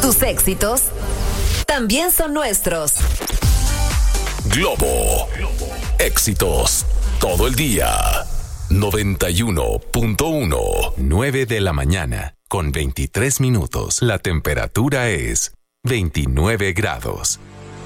Tus éxitos también son nuestros. Globo. Éxitos todo el día. 91.1. 9 de la mañana con 23 minutos. La temperatura es 29 grados.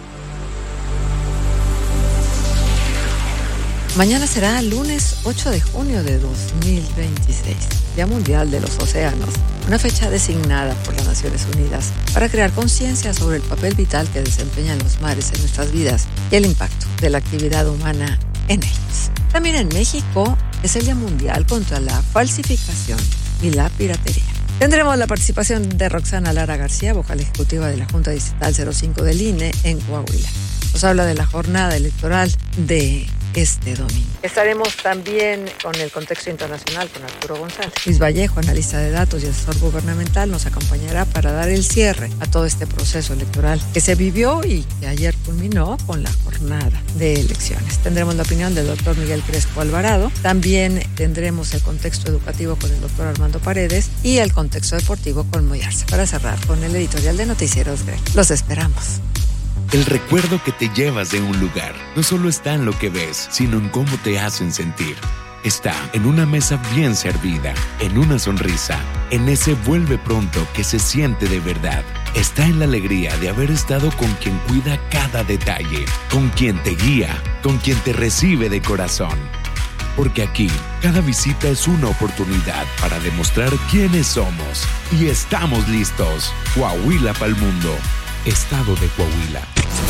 Mañana será lunes 8 de junio de 2026, Día Mundial de los Océanos, una fecha designada por las Naciones Unidas para crear conciencia sobre el papel vital que desempeñan los mares en nuestras vidas y el impacto de la actividad humana en ellos. También en México es el Día Mundial contra la falsificación y la piratería. Tendremos la participación de Roxana Lara García, vocal ejecutiva de la Junta Distrital 05 del INE en Coahuila. Nos habla de la jornada electoral de este domingo. Estaremos también con el contexto internacional con Arturo González. Luis Vallejo, analista de datos y asesor gubernamental, nos acompañará para dar el cierre a todo este proceso electoral que se vivió y que ayer culminó con la jornada de elecciones. Tendremos la opinión del doctor Miguel Crespo Alvarado. También tendremos el contexto educativo con el doctor Armando Paredes y el contexto deportivo con Moyarza. Para cerrar con el editorial de Noticieros Greg. Los esperamos. El recuerdo que te llevas de un lugar no solo está en lo que ves, sino en cómo te hacen sentir. Está en una mesa bien servida, en una sonrisa, en ese vuelve pronto que se siente de verdad. Está en la alegría de haber estado con quien cuida cada detalle, con quien te guía, con quien te recibe de corazón. Porque aquí, cada visita es una oportunidad para demostrar quiénes somos. Y estamos listos. Coahuila pa'l mundo. Estado de Coahuila.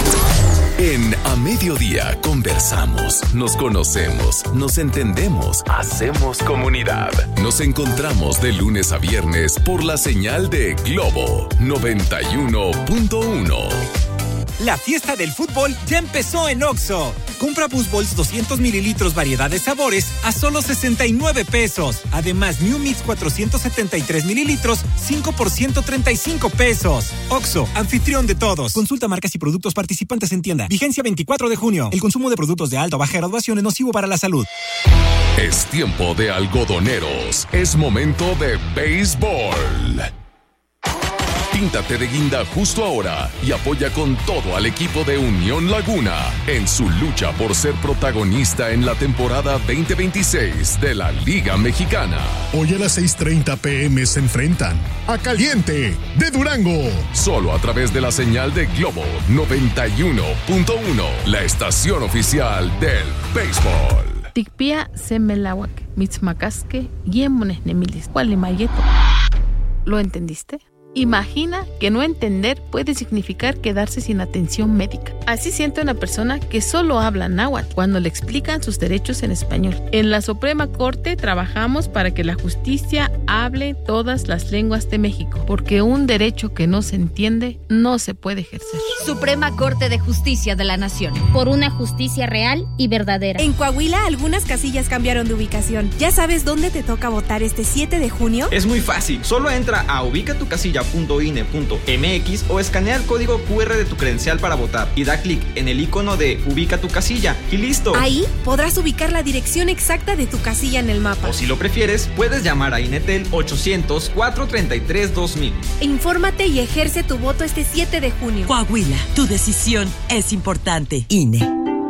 En A Mediodía conversamos, nos conocemos, nos entendemos, hacemos comunidad. Nos encontramos de lunes a viernes por la señal de Globo 91.1. La fiesta del fútbol ya empezó en Oxxo. Compra Boost Balls 200 mililitros variedad de sabores a solo 69 pesos. Además, New Mix 473 mililitros, 5 por 135 pesos. Oxxo, anfitrión de todos. Consulta marcas y productos participantes en tienda. Vigencia 24 de junio. El consumo de productos de alta o baja graduación es nocivo para la salud. Es tiempo de algodoneros. Es momento de béisbol. Píntate de guinda justo ahora y apoya con todo al equipo de Unión Laguna en su lucha por ser protagonista en la temporada 2026 de la Liga Mexicana. Hoy a las 6:30 p.m. se enfrentan a Caliente de Durango. Solo a través de la señal de Globo 91.1, la estación oficial del béisbol. Tikpia semelawak, mitzmacasque, yemones nemilis, cualimayeto. ¿Lo entendiste? Imagina que no entender puede significar quedarse sin atención médica. Así siente una persona que solo habla náhuatl cuando le explican sus derechos en español. En la Suprema Corte trabajamos para que la justicia hable todas las lenguas de México, porque un derecho que no se entiende no se puede ejercer. Suprema Corte de Justicia de la Nación. Por una justicia real y verdadera. En Coahuila, algunas casillas cambiaron de ubicación. ¿Ya sabes dónde te toca votar este 7 de junio? Es muy fácil. Solo entra a ubicatucasilla.ine.mx o escanea el código QR de tu credencial para votar y da clic en el icono de Ubica tu casilla y listo. Ahí podrás ubicar la dirección exacta de tu casilla en el mapa. O si lo prefieres, puedes llamar a Inetel 800-433-2000. Infórmate y ejerce tu voto este 7 de junio. Coahuila, tu decisión es importante. INE.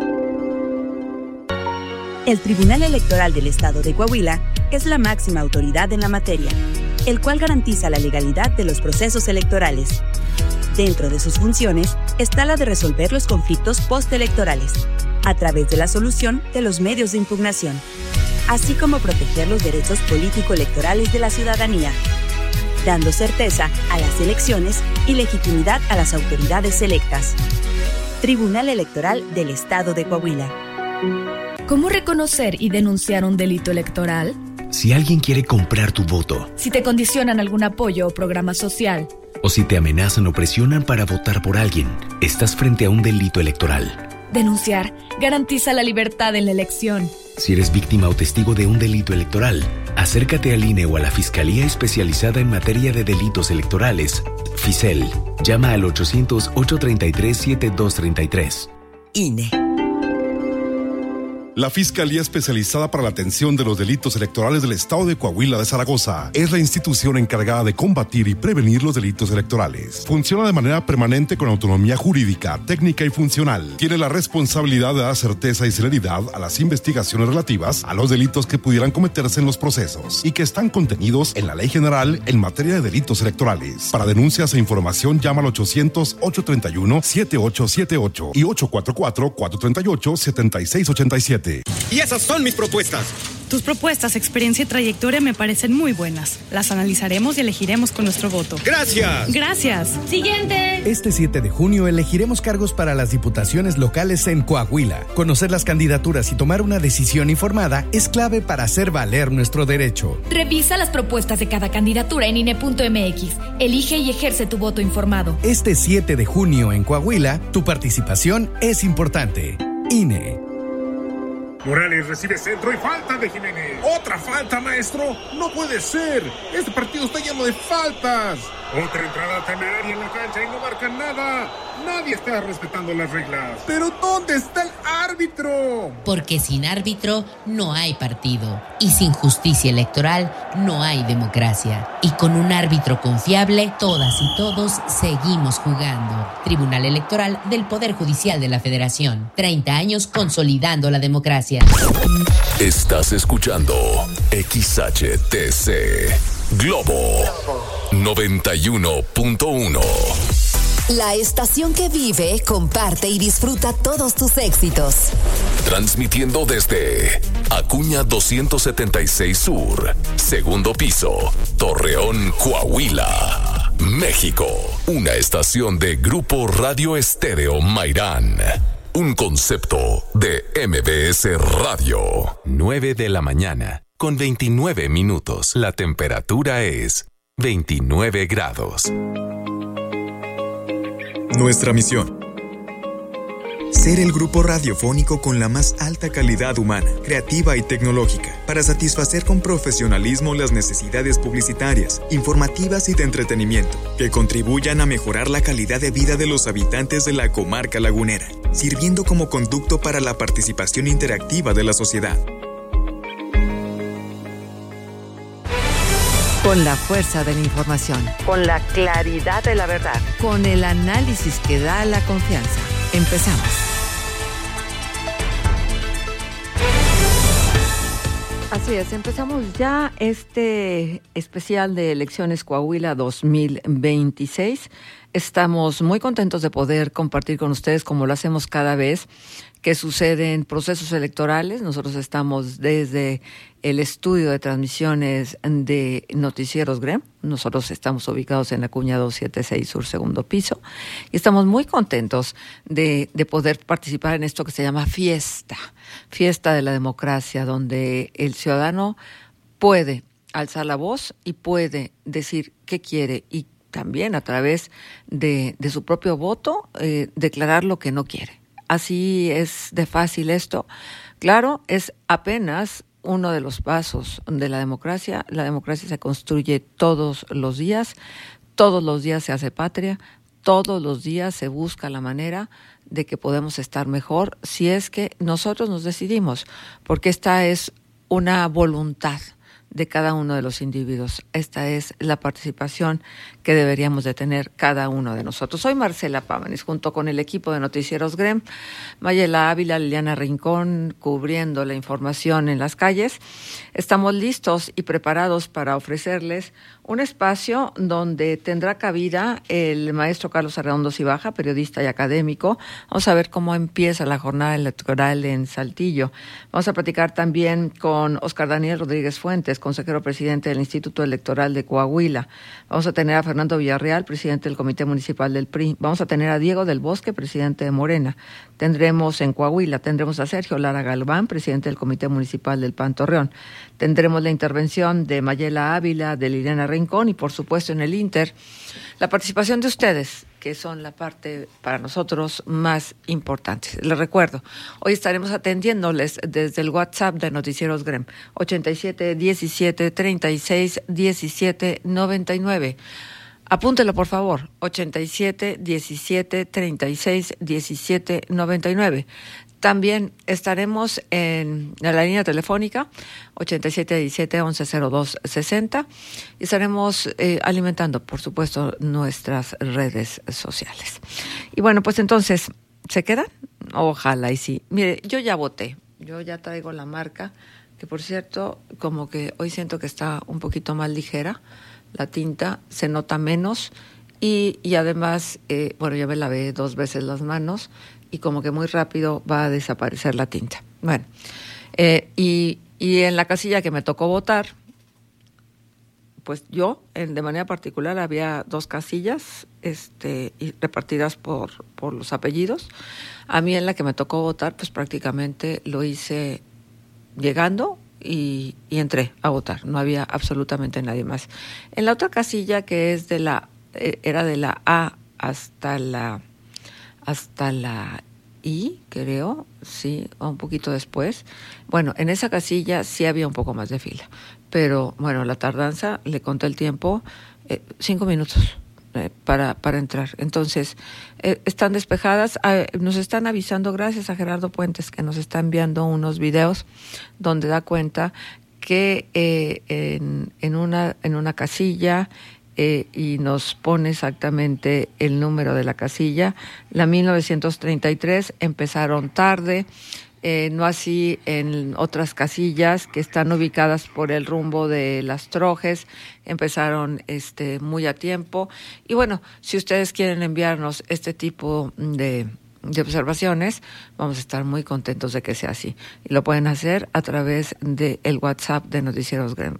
El Tribunal Electoral del Estado de Coahuila es la máxima autoridad en la materia, el cual garantiza la legalidad de los procesos electorales. Dentro de sus funciones está la de resolver los conflictos postelectorales, a través de la solución de los medios de impugnación, así como proteger los derechos político-electorales de la ciudadanía, dando certeza a las elecciones y legitimidad a las autoridades electas. Tribunal Electoral del Estado de Coahuila. ¿Cómo reconocer y denunciar un delito electoral? Si alguien quiere comprar tu voto. Si te condicionan algún apoyo o programa social. O si te amenazan o presionan para votar por alguien, estás frente a un delito electoral. Denunciar garantiza la libertad en la elección. Si eres víctima o testigo de un delito electoral, acércate al INE o a la Fiscalía Especializada en Materia de Delitos Electorales, FICEL. Llama al 800-833-7233. INE. La Fiscalía Especializada para la Atención de los Delitos Electorales del Estado de Coahuila de Zaragoza es la institución encargada de combatir y prevenir los delitos electorales. Funciona de manera permanente con autonomía jurídica, técnica y funcional. Tiene la responsabilidad de dar certeza y celeridad a las investigaciones relativas a los delitos que pudieran cometerse en los procesos y que están contenidos en la Ley General en materia de delitos electorales. Para denuncias e información llama al 800-831-7878 y 844-438-7687. Y esas son mis propuestas. Tus propuestas, experiencia y trayectoria me parecen muy buenas. Las analizaremos y elegiremos con nuestro voto. ¡Gracias! ¡Gracias! ¡Siguiente! Este 7 de junio elegiremos cargos para las diputaciones locales en Coahuila. Conocer las candidaturas y tomar una decisión informada es clave para hacer valer nuestro derecho. Revisa las propuestas de cada candidatura en INE.mx. Elige y ejerce tu voto informado. Este 7 de junio en Coahuila, tu participación es importante. INE. Morales recibe centro y falta de Jiménez. ¡Otra falta, maestro! ¡No puede ser! ¡Este partido está lleno de faltas! Otra entrada temeraria en la cancha y no marcan nada. Nadie está respetando las reglas. ¿Pero dónde está el árbitro? Porque sin árbitro no hay partido. Y sin justicia electoral no hay democracia. Y con un árbitro confiable, todas y todos seguimos jugando. Tribunal Electoral del Poder Judicial de la Federación. 30 años consolidando la democracia. Estás escuchando XHTC Globo 91.1. La estación que vive, comparte y disfruta todos tus éxitos. Transmitiendo desde Acuña 276 Sur, segundo piso, Torreón, Coahuila, México. Una estación de Grupo Radio Estéreo Mairán. Un concepto de MBS Radio. 9 de la mañana, con 29 minutos. La temperatura es 29 grados. Nuestra misión: ser el grupo radiofónico con la más alta calidad humana, creativa y tecnológica, para satisfacer con profesionalismo las necesidades publicitarias, informativas y de entretenimiento, que contribuyan a mejorar la calidad de vida de los habitantes de la comarca lagunera, sirviendo como conducto para la participación interactiva de la sociedad. Con la fuerza de la información, con la claridad de la verdad, con el análisis que da la confianza. Empezamos. Así es, empezamos ya este especial de Elecciones Coahuila 2026. Estamos muy contentos de poder compartir con ustedes, como lo hacemos cada vez que suceden procesos electorales. Nosotros estamos desde el estudio de transmisiones de Noticieros GREM. Nosotros estamos ubicados en la Acuña 276 Sur, segundo piso. Y estamos muy contentos de poder participar en esto que se llama Fiesta de la Democracia, donde el ciudadano puede alzar la voz y puede decir qué quiere y también a través de su propio voto declarar lo que no quiere. Así es de fácil esto. Claro, es apenas uno de los pasos de la democracia. La democracia se construye todos los días se hace patria, todos los días se busca la manera de que podemos estar mejor si es que nosotros nos decidimos, porque esta es una voluntad de cada uno de los individuos. Esta es la participación que deberíamos de tener cada uno de nosotros. Soy Marcela Pámanis, junto con el equipo de Noticieros GREM, Mayela Ávila, Liliana Rincón, cubriendo la información en las calles. Estamos listos y preparados para ofrecerles un espacio donde tendrá cabida el maestro Carlos Arredondo Cibaja, periodista y académico. Vamos a ver cómo empieza la jornada electoral en Saltillo. Vamos a platicar también con Oscar Daniel Rodríguez Fuentes, consejero presidente del Instituto Electoral de Coahuila. Vamos a tener a Fernando Villarreal, presidente del Comité Municipal del PRI. Vamos a tener a Diego del Bosque, presidente de Morena. Tendremos en Coahuila, tendremos a Sergio Lara Galván, presidente del Comité Municipal del PAN Torreón. Tendremos la intervención de Mayela Ávila, de Liliana Rincón y, por supuesto, en el Inter, la participación de ustedes, que son la parte para nosotros más importante. Les recuerdo, hoy estaremos atendiéndoles desde el WhatsApp de Noticieros GREM, 87 17 36 17 99. Apúntelo, por favor, 87 17 36 17 99. También estaremos en la línea telefónica 8717-110260 y estaremos alimentando, por supuesto, nuestras redes sociales. Y bueno, pues entonces, ¿se quedan? Ojalá y sí. Mire, yo ya voté, yo ya traigo la marca, que por cierto, como que hoy siento que está un poquito más ligera, la tinta se nota menos y además, bueno, ya me lavé 2 veces las manos y como que muy rápido va a desaparecer la tinta. Bueno, y en la casilla que me tocó votar, pues yo, de manera particular, había 2 casillas y repartidas por los apellidos. A mí en la que me tocó votar, pues prácticamente lo hice llegando y entré a votar. No había absolutamente nadie más. En la otra casilla, que es era de la A hasta la I, creo, sí, o un poquito después. Bueno, en esa casilla sí había un poco más de fila, pero bueno, la tardanza, le conté el tiempo, 5 minutos para entrar. Entonces, están despejadas. Nos están avisando, gracias a Gerardo Puentes, que nos está enviando unos videos donde da cuenta que en una casilla, y nos pone exactamente el número de la casilla. La 1933 empezaron tarde, no así en otras casillas que están ubicadas por el rumbo de Las Trojes, empezaron muy a tiempo. Y bueno, si ustedes quieren enviarnos este tipo de observaciones, vamos a estar muy contentos de que sea así. Y lo pueden hacer a través del WhatsApp de Noticieros GREM,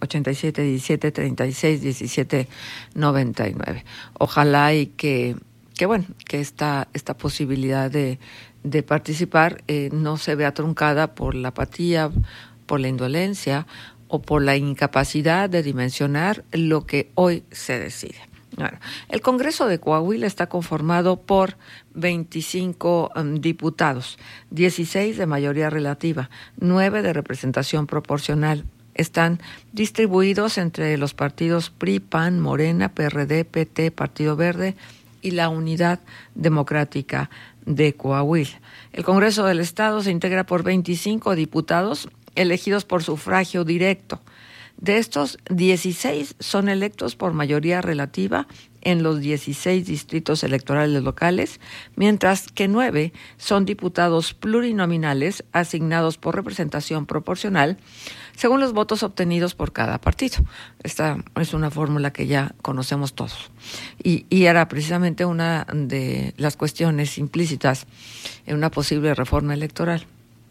8717-361799. Ojalá y que esta posibilidad de participar no se vea truncada por la apatía, por la indolencia o por la incapacidad de dimensionar lo que hoy se decide. Bueno, el Congreso de Coahuila está conformado por 25 diputados, 16 de mayoría relativa, 9 de representación proporcional. Están distribuidos entre los partidos PRI, PAN, Morena, PRD, PT, Partido Verde y la Unidad Democrática de Coahuila. El Congreso del Estado se integra por 25 diputados elegidos por sufragio directo. De estos, 16 son electos por mayoría relativa en los 16 distritos electorales locales, mientras que 9 son diputados plurinominales asignados por representación proporcional según los votos obtenidos por cada partido. Esta es una fórmula que ya conocemos todos y era precisamente una de las cuestiones implícitas en una posible reforma electoral.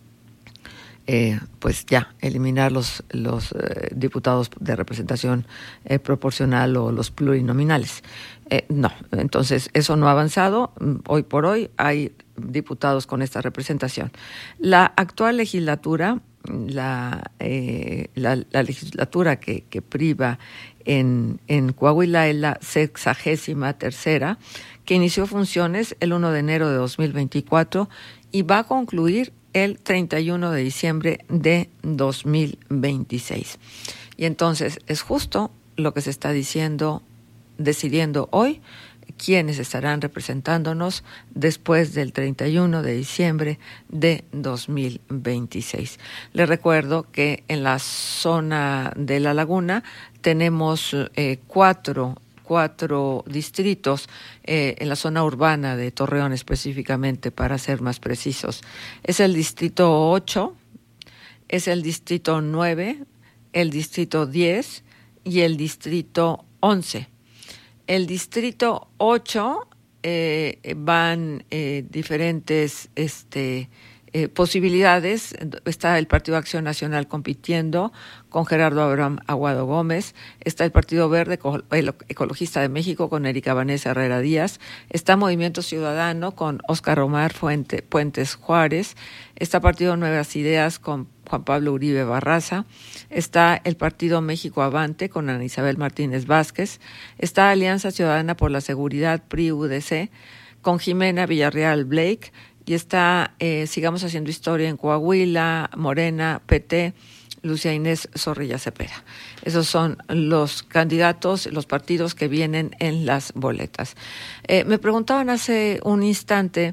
Pues ya, eliminar los diputados de representación proporcional o los plurinominales. No, entonces eso no ha avanzado. Hoy por hoy hay diputados con esta representación. La actual legislatura, la legislatura que priva en Coahuila es la 63ª, que inició funciones el 1 de enero de 2024 y va a concluir el 31 de diciembre de 2026. Y entonces es justo lo que se está decidiendo hoy, quiénes estarán representándonos después del 31 de diciembre de 2026. Les recuerdo que en la zona de La Laguna tenemos cuatro distritos en la zona urbana de Torreón específicamente, para ser más precisos. Es el distrito 8, es el distrito 9, el distrito 10 y el distrito 11. El distrito 8 van diferentes posibilidades. Está el Partido Acción Nacional compitiendo con Gerardo Abraham Aguado Gómez, está el Partido Verde Ecologista de México con Erika Vanessa Herrera Díaz, está Movimiento Ciudadano con Óscar Omar Puentes Juárez, está Partido Nuevas Ideas con Juan Pablo Uribe Barraza, está el Partido México Avante con Ana Isabel Martínez Vázquez, está Alianza Ciudadana por la Seguridad PRI-UDC con Jimena Villarreal Blake, y está Sigamos Haciendo Historia en Coahuila, Morena, PT, Lucia Inés Zorrilla Cepeda. Esos son los candidatos, los partidos que vienen en las boletas. Me preguntaban hace un instante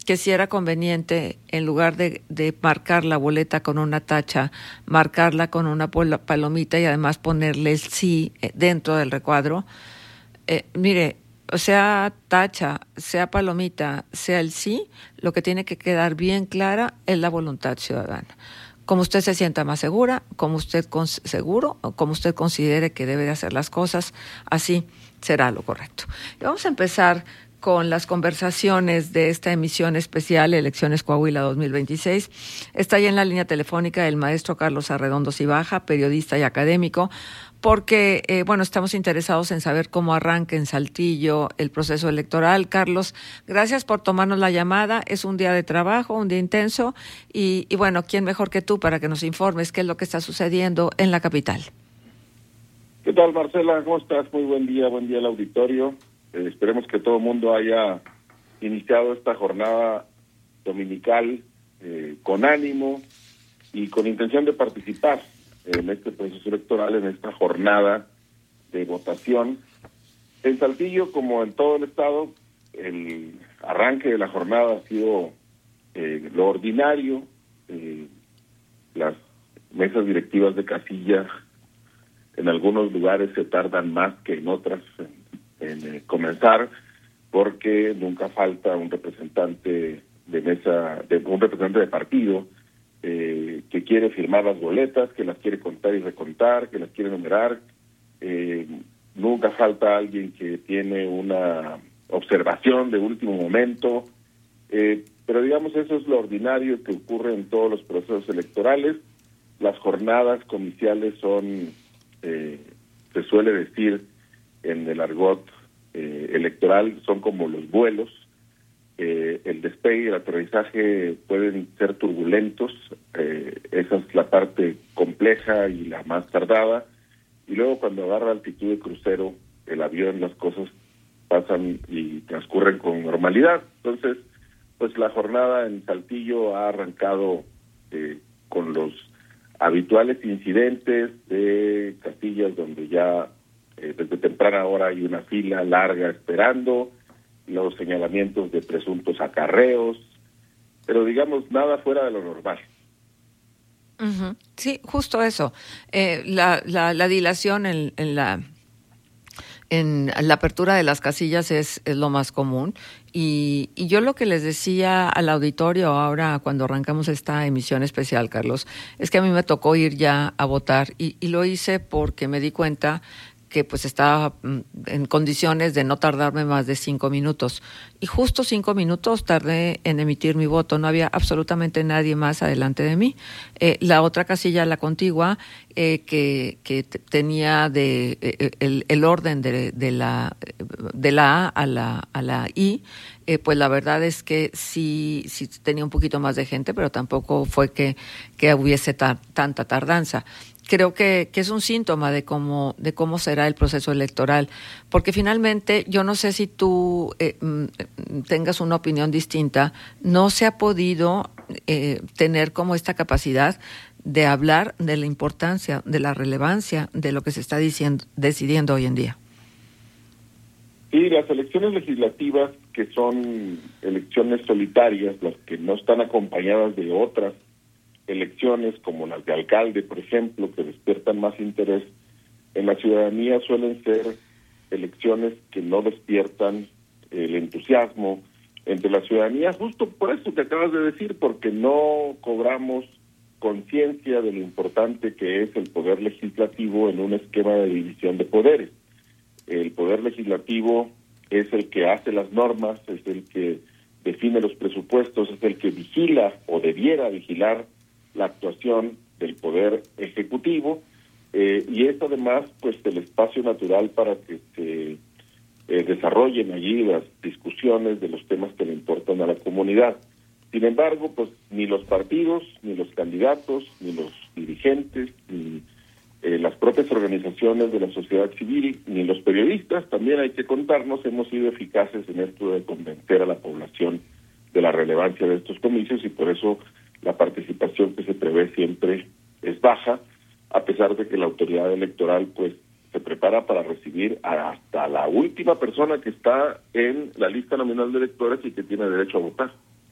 que si era conveniente, en lugar de marcar la boleta con una tacha, marcarla con una palomita y además ponerle el sí dentro del recuadro. Mire, sea tacha, sea palomita, sea el sí, lo que tiene que quedar bien clara es la voluntad ciudadana. Como usted se sienta más segura, como usted seguro, o como usted considere que debe de hacer las cosas, así será lo correcto. Y vamos a empezar con las conversaciones de esta emisión especial Elecciones Coahuila 2026. Está ahí en la línea telefónica el maestro Carlos Arredondo Cibaja, periodista y académico, porque, estamos interesados en saber cómo arranca en Saltillo el proceso electoral. Carlos, gracias por tomarnos la llamada. Es un día de trabajo, un día intenso, y ¿quién mejor que tú para que nos informes qué es lo que está sucediendo en la capital? ¿Qué tal, Marcela? ¿Cómo estás? Muy buen día al auditorio. Esperemos que todo el mundo haya iniciado esta jornada dominical con ánimo y con intención de participar en este proceso electoral, en esta jornada de votación. En Saltillo, como en todo el estado, el arranque de la jornada ha sido lo ordinario. Las mesas directivas de casilla en algunos lugares se tardan más que en otras en comenzar, porque nunca falta un representante un representante de partido que quiere firmar las boletas, que las quiere contar y recontar, que las quiere numerar. Nunca falta alguien que tiene una observación de último momento, pero digamos eso es lo ordinario que ocurre en todos los procesos electorales. Las jornadas comiciales son, se suele decir en el argot electoral, son como los vuelos. El despegue y el aterrizaje pueden ser turbulentos, esa es la parte compleja y la más tardada, y luego cuando agarra altitud de crucero el avión, las cosas pasan y transcurren con normalidad. Entonces, pues la jornada en Saltillo ha arrancado con los habituales incidentes de casillas donde ya desde temprana hora hay una fila larga esperando, los señalamientos de presuntos acarreos, pero digamos nada fuera de lo normal. Uh-huh. Sí, justo eso. La dilación en la apertura de las casillas es lo más común. Y yo lo que les decía al auditorio ahora cuando arrancamos esta emisión especial, Carlos, es que a mí me tocó ir ya a votar y lo hice porque me di cuenta que pues estaba en condiciones de no tardarme más de 5 minutos. Y justo 5 minutos tardé en emitir mi voto. No había absolutamente nadie más adelante de mí. La otra casilla, la contigua, que tenía el orden de la A a la I, pues la verdad es que sí tenía un poquito más de gente, pero tampoco fue que hubiese tanta tardanza. Creo que es un síntoma de cómo será el proceso electoral, porque finalmente yo no sé si tú tengas una opinión distinta, no se ha podido tener como esta capacidad de hablar de la importancia, de la relevancia de lo que se está decidiendo hoy en día. Sí, las elecciones legislativas, que son elecciones solitarias, las que no están acompañadas de otras elecciones como las de alcalde, por ejemplo, que despiertan más interés en la ciudadanía, suelen ser elecciones que no despiertan el entusiasmo entre la ciudadanía, justo por eso que acabas de decir, porque no cobramos conciencia de lo importante que es el poder legislativo en un esquema de división de poderes. El poder legislativo es el que hace las normas, es el que define los presupuestos, es el que vigila o debiera vigilar la actuación del poder ejecutivo, y es además pues el espacio natural para que se desarrollen allí las discusiones de los temas que le importan a la comunidad. Sin embargo, pues ni los partidos, ni los candidatos, ni los dirigentes, ni las propias organizaciones de la sociedad civil, ni los periodistas, también hay que contarnos, hemos sido eficaces en esto de convencer a la población de la relevancia de estos comicios, y por eso la participación que se prevé siempre es baja, a pesar de que la autoridad electoral pues se prepara para recibir hasta la última persona que está en la lista nominal de electores y que tiene derecho a votar.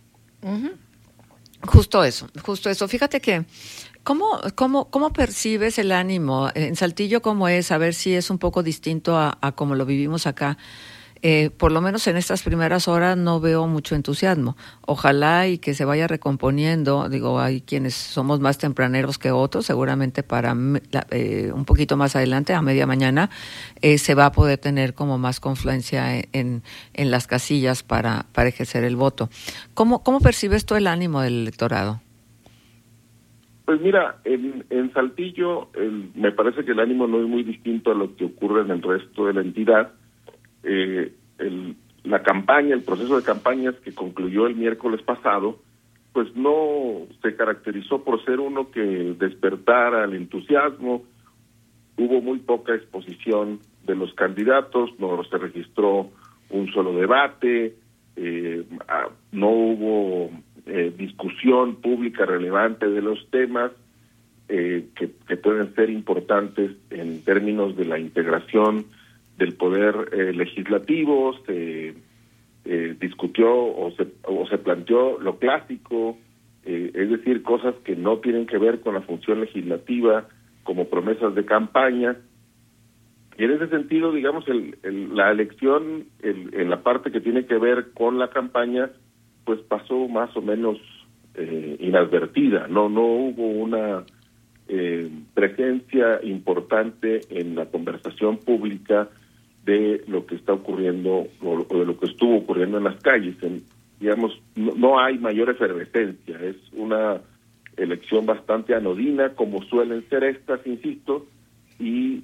Uh-huh. Justo eso. Fíjate que, ¿cómo percibes el ánimo? En Saltillo, ¿cómo es? A ver si es un poco distinto a como lo vivimos acá. Por lo menos en estas primeras horas no veo mucho entusiasmo. Ojalá y que se vaya recomponiendo. Digo, hay quienes somos más tempraneros que otros, seguramente para un poquito más adelante, a media mañana, se va a poder tener como más confluencia en las casillas para ejercer el voto. ¿Cómo percibes tú el ánimo del electorado? Pues mira, en Saltillo me parece que el ánimo no es muy distinto a lo que ocurre en el resto de la entidad. La campaña, el proceso de campañas que concluyó el miércoles pasado, pues no se caracterizó por ser uno que despertara el entusiasmo. Hubo muy poca exposición de los candidatos, no se registró un solo debate, no hubo discusión pública relevante de los temas que pueden ser importantes en términos de la integración del poder legislativo. Se discutió o se planteó lo clásico, es decir, cosas que no tienen que ver con la función legislativa, como promesas de campaña. Y en ese sentido, digamos, la elección, en la parte que tiene que ver con la campaña, pues pasó más o menos inadvertida. No hubo una presencia importante en la conversación pública de lo que está ocurriendo o de lo que estuvo ocurriendo en las calles. Digamos, no hay mayor efervescencia, es una elección bastante anodina, como suelen ser estas, insisto, y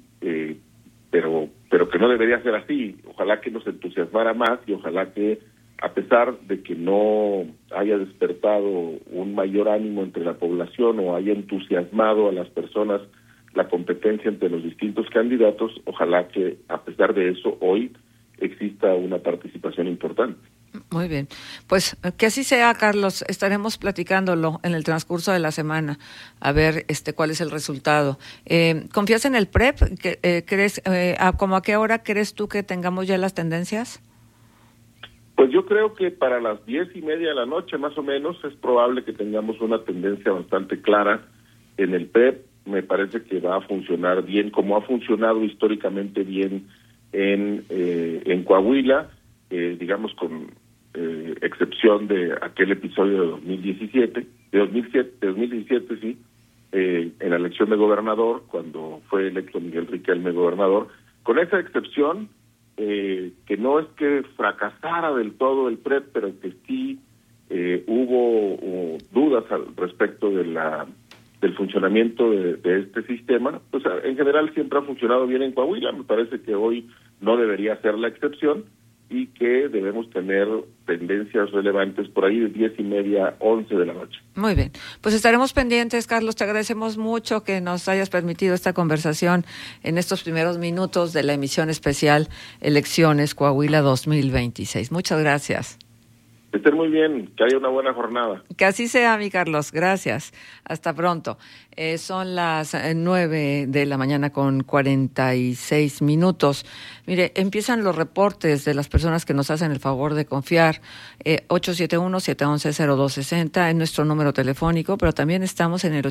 pero que no debería ser así. Ojalá que nos entusiasmara más y ojalá que, a pesar de que no haya despertado un mayor ánimo entre la población o haya entusiasmado a las personas la competencia entre los distintos candidatos, ojalá que, a pesar de eso, hoy exista una participación importante. Muy bien. Pues que así sea, Carlos. Estaremos platicándolo en el transcurso de la semana, a ver cuál es el resultado. ¿Confías en el PREP? ¿Crees, como a qué hora crees tú que tengamos ya las tendencias? Pues yo creo que para las 10:30 de la noche, más o menos, es probable que tengamos una tendencia bastante clara en el PREP. Me parece que va a funcionar bien, como ha funcionado históricamente bien en Coahuila, digamos con excepción de aquel episodio de 2017, sí, en la elección de gobernador, cuando fue electo Miguel Riquelme gobernador. Con esa excepción, que no es que fracasara del todo el PREP, pero que sí hubo dudas al respecto del funcionamiento de este sistema, pues en general siempre ha funcionado bien en Coahuila. Me parece que hoy no debería ser la excepción y que debemos tener tendencias relevantes por ahí de 10:30, 11 de la noche. Muy bien, pues estaremos pendientes, Carlos. Te agradecemos mucho que nos hayas permitido esta conversación en estos primeros minutos de la emisión especial Elecciones Coahuila 2026. Muchas gracias. Que estén muy bien, que haya una buena jornada. Que así sea, mi Carlos. Gracias. Hasta pronto. Son las 9 de la mañana con 46 minutos. Mire, empiezan los reportes de las personas que nos hacen el favor de confiar. 871-711-0260 es nuestro número telefónico, pero también estamos en el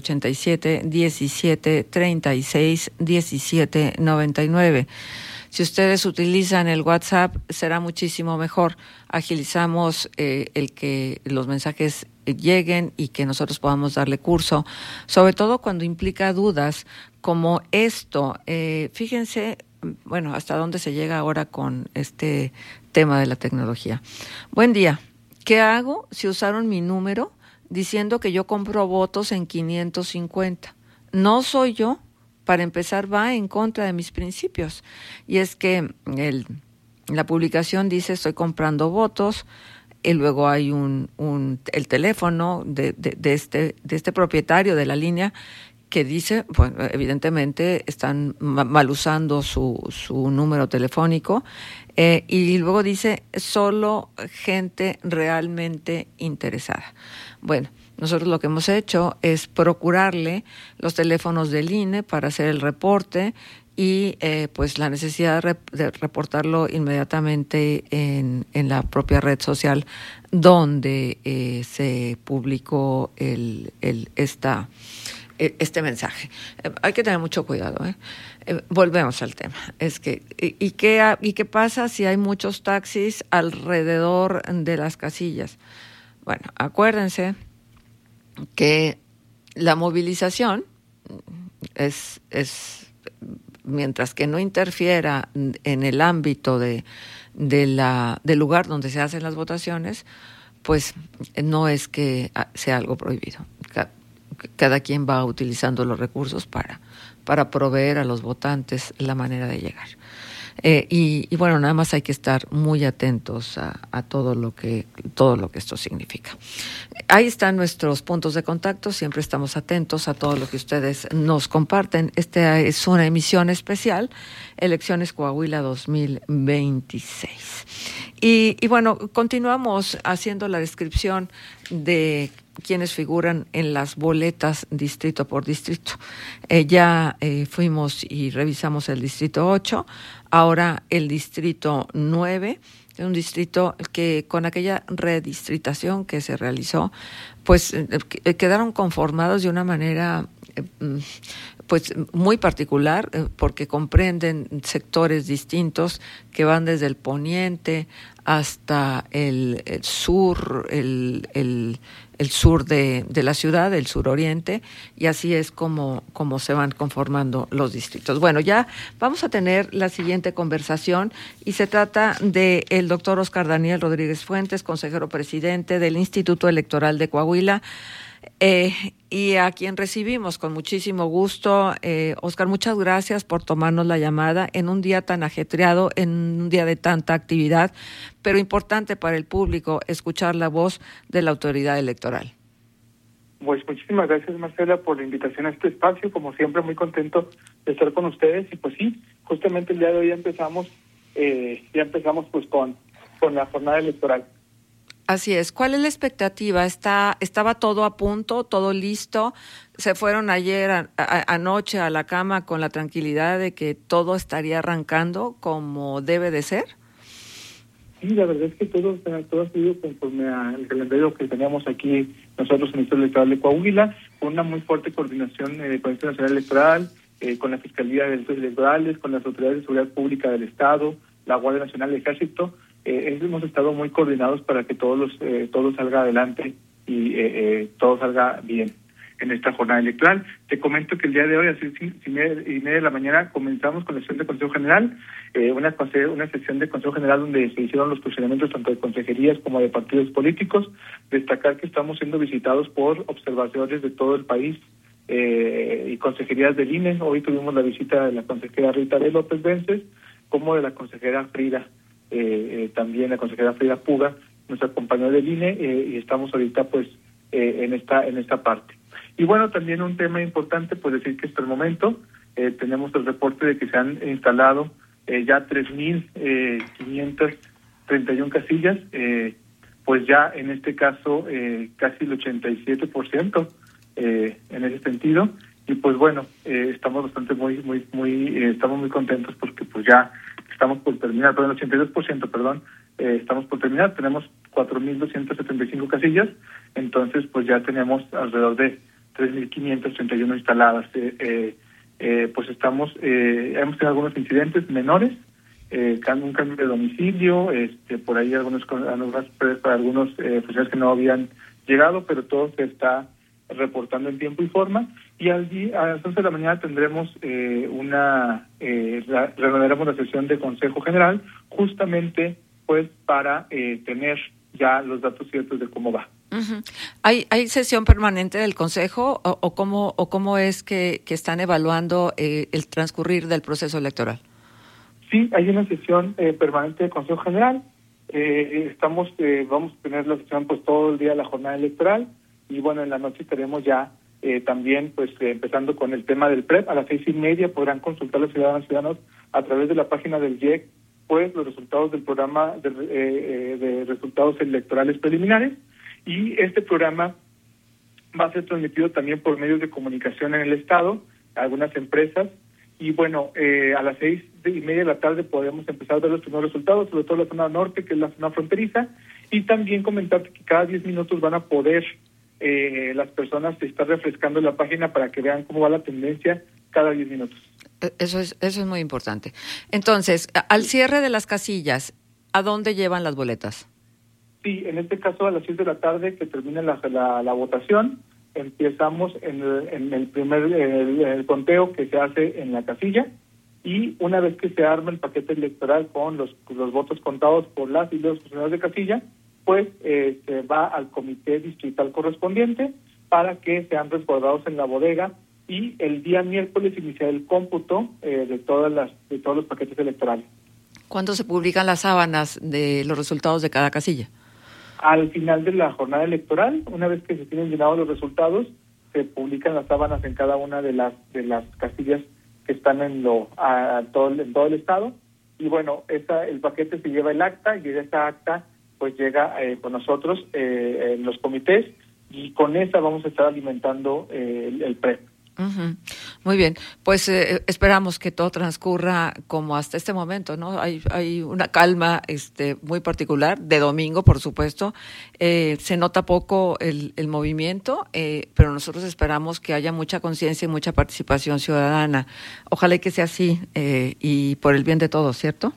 87-17-36-17-99. Si ustedes utilizan el WhatsApp, será muchísimo mejor. Agilizamos el que los mensajes lleguen y que nosotros podamos darle curso, sobre todo cuando implica dudas como esto. Fíjense, bueno, hasta dónde se llega ahora con este tema de la tecnología. Buen día. ¿Qué hago si usaron mi número diciendo que yo compro votos en 550? No soy yo. Para empezar, va en contra de mis principios. Y es que la publicación dice estoy comprando votos, y luego hay el teléfono de este propietario de la línea que dice, bueno, evidentemente están mal usando su número telefónico, y luego dice solo gente realmente interesada. Bueno, nosotros lo que hemos hecho es procurarle los teléfonos del INE para hacer el reporte y pues la necesidad de reportarlo inmediatamente en la propia red social donde se publicó este mensaje. Hay que tener mucho cuidado, volvemos al tema. Es que ¿y qué pasa si hay muchos taxis alrededor de las casillas? Bueno, acuérdense que la movilización es mientras que no interfiera en el ámbito del lugar donde se hacen las votaciones, pues no es que sea algo prohibido. Cada quien va utilizando los recursos para proveer a los votantes la manera de llegar. Y bueno, nada más hay que estar muy atentos a todo lo que esto significa. Ahí están nuestros puntos de contacto, siempre estamos atentos a todo lo que ustedes nos comparten. Esta es una emisión especial, Elecciones Coahuila 2026. Y bueno, continuamos haciendo la descripción de quienes figuran en las boletas distrito por distrito. Ya fuimos y revisamos el distrito 8, ahora el distrito 9, un distrito que con aquella redistritación que se realizó, pues quedaron conformados de una manera pues muy particular, porque comprenden sectores distintos que van desde el poniente hasta el sur, el sur de la ciudad, el suroriente, y así es como se van conformando los distritos. Bueno, ya vamos a tener la siguiente conversación y se trata del doctor Oscar Daniel Rodríguez Fuentes, consejero presidente del Instituto Electoral de Coahuila, y a quien recibimos con muchísimo gusto. Oscar, muchas gracias por tomarnos la llamada en un día tan ajetreado, en un día de tanta actividad, pero importante para el público escuchar la voz de la autoridad electoral. Pues muchísimas gracias, Marcela, por la invitación a este espacio. Como siempre, muy contento de estar con ustedes. Y pues sí, justamente el día de hoy ya empezamos pues con la jornada electoral. Así es. ¿Cuál es la expectativa? ¿Estaba todo a punto, todo listo? ¿Se fueron ayer anoche a la cama con la tranquilidad de que todo estaría arrancando como debe de ser? Sí, la verdad es que todo ha sido conforme al calendario que teníamos aquí nosotros en el Instituto Electoral de Coahuila, con una muy fuerte coordinación con el Instituto Nacional Electoral, con la Fiscalía de Delitos Electorales, con las autoridades de seguridad pública del Estado, la Guardia Nacional del Ejército. Hemos estado muy coordinados para que todo salga adelante y todo salga bien en esta jornada electoral. Te comento que el día de hoy, a las 6:30 de la mañana, comenzamos con la sesión de Consejo General, una sesión de Consejo General donde se hicieron los procedimientos tanto de consejerías como de partidos políticos. Destacar que estamos siendo visitados por observadores de todo el país y consejerías del INE. Hoy tuvimos la visita de la consejera Rita de López Vences, como de la consejera Frida, también la consejera Frida Puga, nuestra compañera del INE, y estamos ahorita pues en esta parte. Y bueno, también un tema importante, pues decir que hasta el momento tenemos el reporte de que se han instalado ya 3,531 casillas, pues ya en este caso casi el 87% en ese sentido. Y pues bueno, estamos bastante estamos muy contentos porque pues ya estamos por terminar, el 82%, perdón, estamos por terminar, tenemos 4,275 casillas, entonces pues ya tenemos alrededor de 3,531 instaladas. Pues hemos tenido algunos incidentes menores, un cambio de domicilio, por ahí algunos para algunos funcionarios que no habían llegado, pero todo se está reportando en tiempo y forma. Y a las 11 de la mañana tendremos reanudaremos la sesión de Consejo General, justamente pues para tener ya los datos ciertos de cómo va. Uh-huh. ¿Hay sesión permanente del Consejo o cómo es que están evaluando el transcurrir del proceso electoral? Sí, hay una sesión permanente del Consejo General. Vamos a tener la sesión pues todo el día de la jornada electoral, y bueno, en la noche estaremos ya también pues empezando con el tema del PREP. A las 6:30 podrán consultar los ciudadanos a través de la página del IEC pues los resultados del programa de resultados electorales preliminares, y este programa va a ser transmitido también por medios de comunicación en el Estado, algunas empresas, Y bueno, a las 6:30 de la tarde podemos empezar a ver los primeros resultados, sobre todo la zona norte, que es la zona fronteriza, y también comentarte que cada 10 minutos van a poder las personas estar refrescando la página para que vean cómo va la tendencia cada 10 minutos. Eso es muy importante. Entonces, al cierre de las casillas, ¿a dónde llevan las boletas? Sí, en este caso a las 6 de la tarde que termine la votación, empezamos en el primer el conteo que se hace en la casilla, y una vez que se arma el paquete electoral con los votos contados por las y los funcionarios de casilla, pues se va al comité distrital correspondiente para que sean resguardados en la bodega, y el día miércoles iniciar el cómputo de todos los paquetes electorales. ¿Cuándo se publican las sábanas de los resultados de cada casilla? Al final de la jornada electoral, una vez que se tienen llenados los resultados, se publican las sábanas en cada una de las casillas que están en todo el estado. Y bueno, el paquete se lleva el acta, y de esa acta pues llega con nosotros en los comités, y con esa vamos a estar alimentando el PREP. Uh-huh. Muy bien, pues esperamos que todo transcurra como hasta este momento, ¿no? Hay una calma muy particular, de domingo, por supuesto. Se nota poco el movimiento, pero nosotros esperamos que haya mucha conciencia y mucha participación ciudadana. Ojalá que sea así, y por el bien de todos, ¿cierto?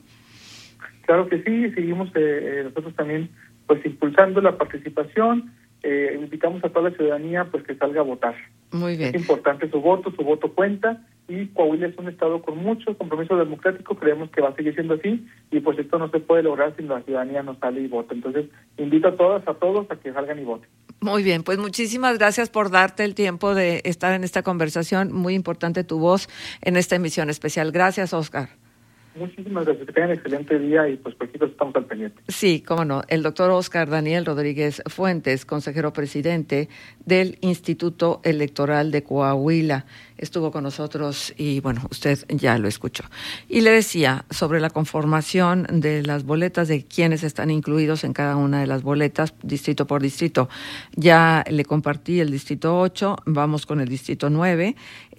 Claro que sí, seguimos nosotros también pues impulsando la participación. Invitamos a toda la ciudadanía pues que salga a votar. Muy bien. Es importante su voto cuenta, y Coahuila es un estado con mucho compromiso democrático, creemos que va a seguir siendo así, y pues esto no se puede lograr si la ciudadanía no sale y vota. Entonces, invito a todos a que salgan y voten. Muy bien, pues muchísimas gracias por darte el tiempo de estar en esta conversación, muy importante tu voz en esta emisión especial. Gracias, Oscar. Muchísimas gracias, que tengan un excelente día, y pues poquitos estamos al pendiente. Sí, cómo no. El doctor Oscar Daniel Rodríguez Fuentes, consejero presidente del Instituto Electoral de Coahuila, estuvo con nosotros y bueno, usted ya lo escuchó. Y le decía sobre la conformación de las boletas, de quienes están incluidos en cada una de las boletas, distrito por distrito. Ya le compartí el distrito 8, vamos con el distrito 9.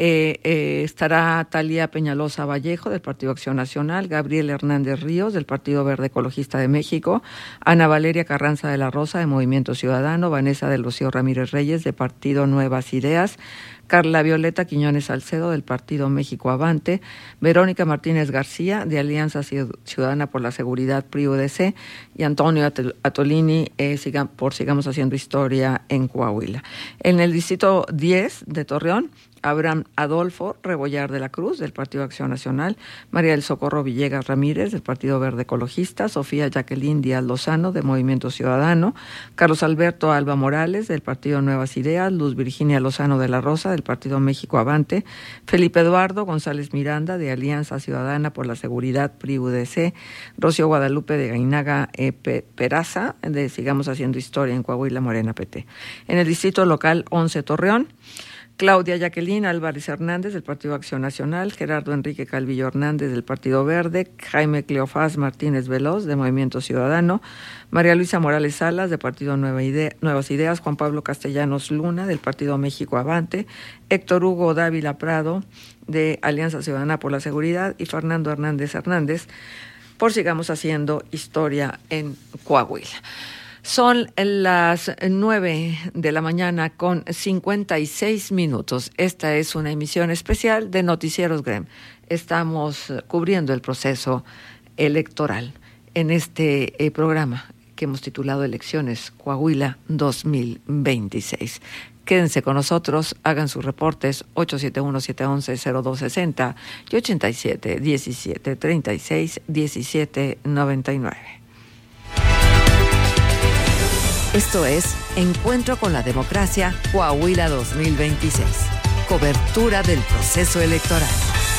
Estará Talía Peñalosa Vallejo del Partido Acción Nacional, Gabriel Hernández Ríos del Partido Verde Ecologista de México, Ana Valeria Carranza de la Rosa de Movimiento Ciudadano, Vanessa del Rocío Ramírez Reyes de Partido Nuevas Ideas, Carla Violeta Quiñones Salcedo del Partido México Avante, Verónica Martínez García de Alianza Ciudadana por la Seguridad PRI-UDC, y Antonio Atolini por Sigamos Haciendo Historia en Coahuila. En el distrito 10 de Torreón, Abraham Adolfo Rebollar de la Cruz del Partido Acción Nacional, María del Socorro Villegas Ramírez del Partido Verde Ecologista, Sofía Jacqueline Díaz Lozano de Movimiento Ciudadano, Carlos Alberto Alba Morales del Partido Nuevas Ideas, Luz Virginia Lozano de la Rosa del Partido México Avante, Felipe Eduardo González Miranda de Alianza Ciudadana por la Seguridad PRI-UDC, Rocío Guadalupe de Gainaga Peraza de Sigamos Haciendo Historia en Coahuila Morena PT. En el distrito local 11 Torreón, Claudia Jacqueline Álvarez Hernández del Partido Acción Nacional, Gerardo Enrique Calvillo Hernández del Partido Verde, Jaime Cleofás Martínez Veloz de Movimiento Ciudadano, María Luisa Morales Salas de Partido Nuevas Ideas, Juan Pablo Castellanos Luna del Partido México Avante, Héctor Hugo Dávila Prado de Alianza Ciudadana por la Seguridad, y Fernando Hernández por Sigamos Haciendo Historia en Coahuila. Son las 9 de la mañana con 56 minutos. Esta es una emisión especial de Noticieros GREM. Estamos cubriendo el proceso electoral en este programa que hemos titulado Elecciones Coahuila 2026. Quédense con nosotros, hagan sus reportes 871-711-0260 y 87-17-36-1799. Esto es Encuentro con la Democracia Coahuila 2026. Cobertura del proceso electoral.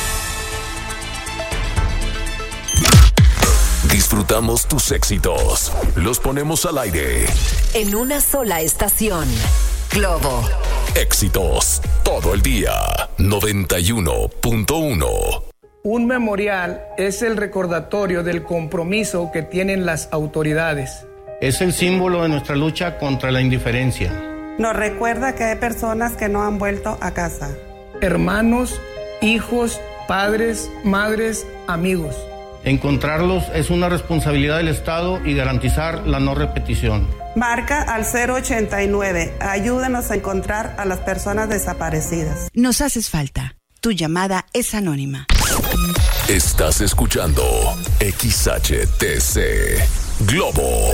Disfrutamos tus éxitos. Los ponemos al aire. En una sola estación. Globo. Éxitos. Todo el día. 91.1. Un memorial es el recordatorio del compromiso que tienen las autoridades. Es el símbolo de nuestra lucha contra la indiferencia. Nos recuerda que hay personas que no han vuelto a casa. Hermanos, hijos padres, madres, amigos. Encontrarlos es una responsabilidad del Estado y garantizar la no repetición. Marca al 089. Ayúdanos a encontrar a las personas desaparecidas. Nos haces falta. Tu llamada es anónima. Estás escuchando XHTC Globo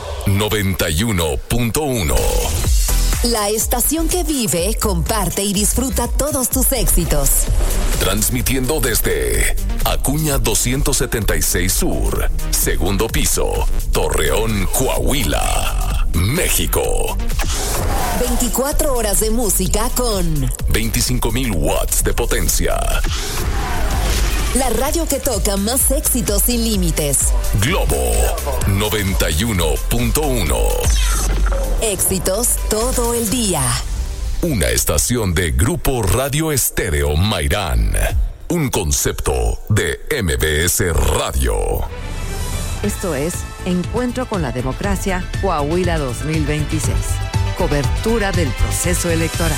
91.1. La estación que vive, comparte y disfruta todos tus éxitos. Transmitiendo desde Acuña 276 Sur, segundo piso, Torreón, Coahuila, México. 24 horas de música con 25,000 watts de potencia. La radio que toca más éxitos sin límites. Globo 91.1. Éxitos todo el día. Una estación de Grupo Radio Estéreo Mairán. Un concepto de MBS Radio. Esto es Encuentro con la Democracia, Coahuila 2026. Cobertura del proceso electoral.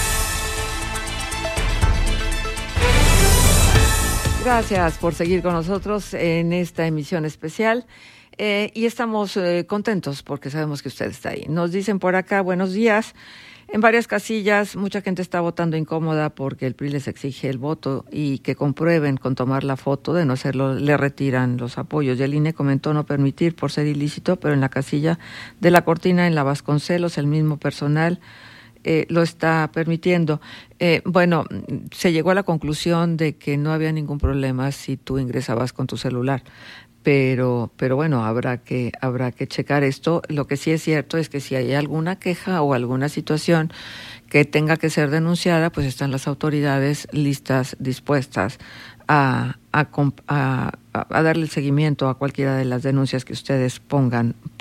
Gracias por seguir con nosotros en esta emisión especial. Y estamos contentos porque sabemos que usted está ahí. Nos dicen por acá, buenos días. En varias casillas, mucha gente está votando incómoda porque el PRI les exige el voto y que comprueben con tomar la foto. De no hacerlo, le retiran los apoyos. Y el INE comentó no permitir por ser ilícito, pero en la casilla de La Cortina, en la Vasconcelos, el mismo personal lo está permitiendo. Bueno, se llegó a la conclusión de que no había ningún problema si tú ingresabas con tu celular. Pero bueno, habrá que checar esto. Lo que sí es cierto es que si hay alguna queja o alguna situación que tenga que ser denunciada, pues están las autoridades listas, dispuestas a darle el seguimiento a cualquiera de las denuncias que ustedes pongan